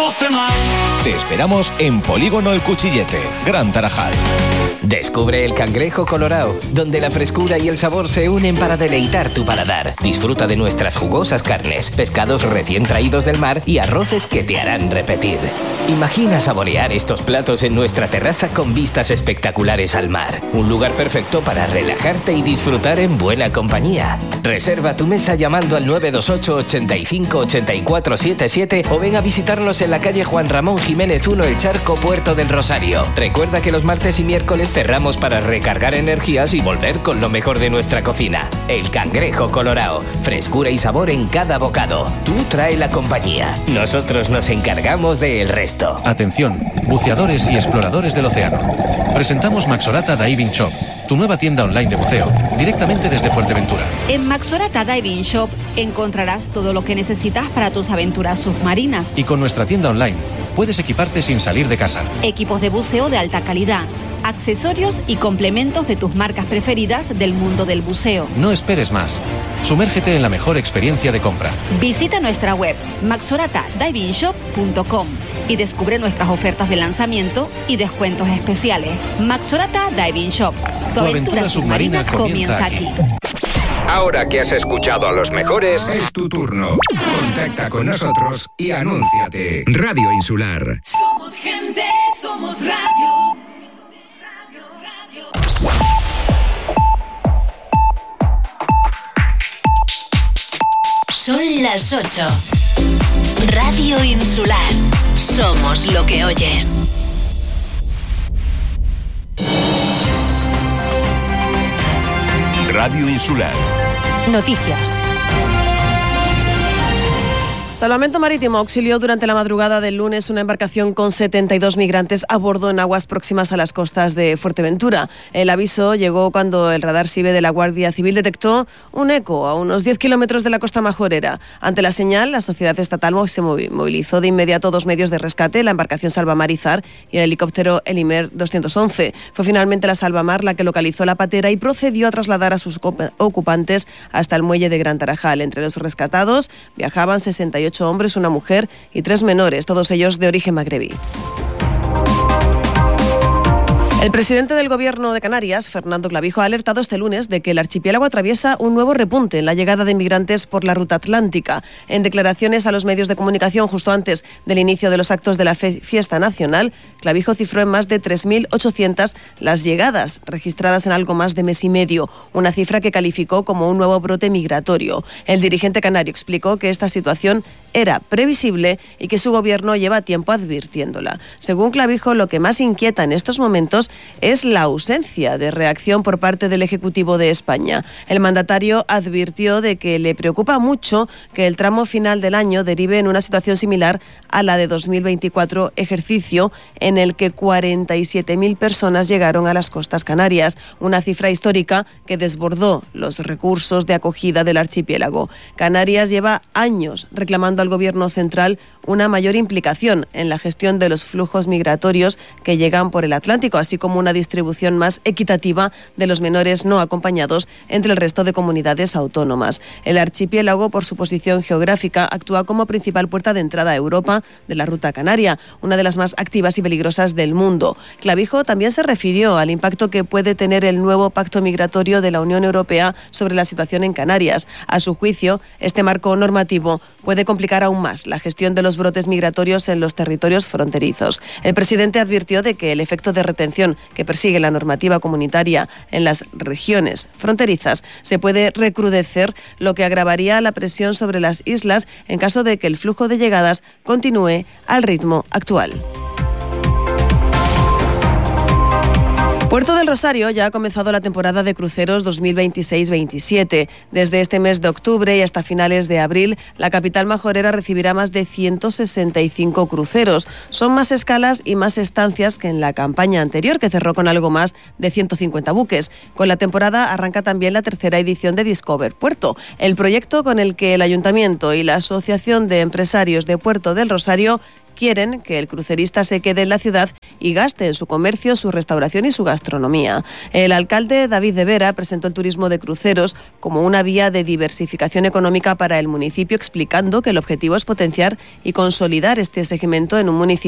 12 más. Te esperamos en Polígono El Cuchillete, Gran Tarajal. Descubre el Cangrejo Colorao, donde la frescura y el sabor se unen para deleitar tu paladar. Disfruta de nuestras jugosas carnes, pescados recién traídos del mar y arroces que te harán repetir. Imagina saborear estos platos en nuestra terraza con vistas espectaculares al mar. Un lugar perfecto para relajarte y disfrutar en buena compañía. Reserva tu mesa llamando al 928 85 84 77 o ven a visitarnos en la calle Juan Ramón Jiménez 1 El Charco, Puerto del Rosario. Recuerda que los martes y miércoles cerramos para recargar energías y volver con lo mejor de nuestra cocina. El Cangrejo Colorao, frescura y sabor en cada bocado. Tú trae la compañía, nosotros nos encargamos del resto. Atención, buceadores y exploradores del océano. Presentamos Maxorata Diving Shop, tu nueva tienda online de buceo, directamente desde Fuerteventura. En Maxorata Diving Shop encontrarás todo lo que necesitas para tus aventuras submarinas. Y con nuestra tienda online puedes equiparte sin salir de casa. Equipos de buceo de alta calidad, accesorios y complementos de tus marcas preferidas del mundo del buceo. No esperes más. Sumérgete en la mejor experiencia de compra. Visita nuestra web maxoratadivingshop.com y descubre nuestras ofertas de lanzamiento y descuentos especiales. Maxorata Diving Shop. Tu aventura submarina comienza aquí. Ahora que has escuchado a los mejores, es tu turno. Contacta con nosotros y anúnciate. Radio Insular. Somos gente, somos radio. Son las 8. Radio Insular. Somos lo que oyes. Radio Insular. Noticias. Salvamento Marítimo auxilió durante la madrugada del lunes una embarcación con 72 migrantes a bordo en aguas próximas a las costas de Fuerteventura. El aviso llegó cuando el radar SIBE de la Guardia Civil detectó un eco a unos 10 kilómetros de la costa majorera. Ante la señal, la sociedad estatal se movilizó de inmediato dos medios de rescate, la embarcación Salvamar Izar y el helicóptero Elimer 211. Fue finalmente la Salvamar la que localizó la patera y procedió a trasladar a sus ocupantes hasta el muelle de Gran Tarajal. Entre los rescatados viajaban 68 hombres, una mujer y 3 menores, todos ellos de origen magrebí. El presidente del Gobierno de Canarias, Fernando Clavijo, ha alertado este lunes de que el archipiélago atraviesa un nuevo repunte en la llegada de inmigrantes por la ruta atlántica. En declaraciones a los medios de comunicación justo antes del inicio de los actos de la fiesta nacional, Clavijo cifró en más de 3.800 las llegadas registradas en algo más de mes y medio, una cifra que calificó como un nuevo brote migratorio. El dirigente canario explicó que esta situación era previsible y que su gobierno lleva tiempo advirtiéndola. Según Clavijo, lo que más inquieta en estos momentos es la ausencia de reacción por parte del Ejecutivo de España. El mandatario advirtió de que le preocupa mucho que el tramo final del año derive en una situación similar a la de 2024, ejercicio en el que 47.000 personas llegaron a las costas canarias, una cifra histórica que desbordó los recursos de acogida del archipiélago. Canarias lleva años reclamando al Gobierno central una mayor implicación en la gestión de los flujos migratorios que llegan por el Atlántico, así como una distribución más equitativa de los menores no acompañados entre el resto de comunidades autónomas. El archipiélago, por su posición geográfica, actúa como principal puerta de entrada a Europa de la ruta canaria, una de las más activas y peligrosas del mundo. Clavijo también se refirió al impacto que puede tener el nuevo pacto migratorio de la Unión Europea sobre la situación en Canarias. A su juicio, este marco normativo puede complicar aún más la gestión de los brotes migratorios en los territorios fronterizos. El presidente advirtió de que el efecto de retención que persigue la normativa comunitaria en las regiones fronterizas se puede recrudecer, lo que agravaría la presión sobre las islas en caso de que el flujo de llegadas continúe al ritmo actual. Puerto del Rosario ya ha comenzado la temporada de cruceros 2026-27. Desde este mes de octubre y hasta finales de abril, la capital majorera recibirá más de 165 cruceros. Son más escalas y más estancias que en la campaña anterior, que cerró con algo más de 150 buques. Con la temporada arranca también la tercera edición de Discover Puerto, el proyecto con el que el Ayuntamiento y la Asociación de Empresarios de Puerto del Rosario quieren que el crucerista se quede en la ciudad y gaste en su comercio, su restauración y su gastronomía. El alcalde David de Vera presentó el turismo de cruceros como una vía de diversificación económica para el municipio, explicando que el objetivo es potenciar y consolidar este segmento en un municipio